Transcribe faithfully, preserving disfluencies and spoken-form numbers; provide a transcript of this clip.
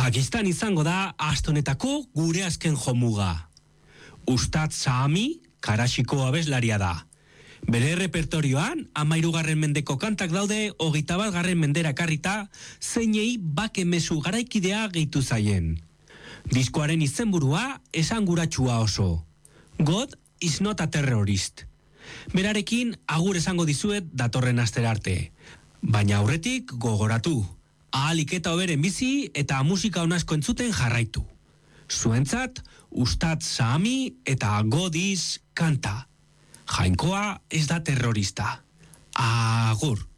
Pakistan izango da astonetako gure azken jomuga. Ustad Sami Karashiko abeslaria da. Bere repertorioan, amairugarren mendeko kantak daude, hogeita bat garren mendera karrita, zeinei bake mezu garaikidea gehitu zaien. Diskoaren izenburua esanguratsua oso. God is not a terrorist. Berarekin agur esango dizuet datorren astera arte. Baina aurretik gogoratu. Ahalik eta hoberen bizi eta musika onasko entzuten jarraitu. Zuentzat, Ustad Sami eta God is kanta. Jainkoa ez da terrorista. Agur.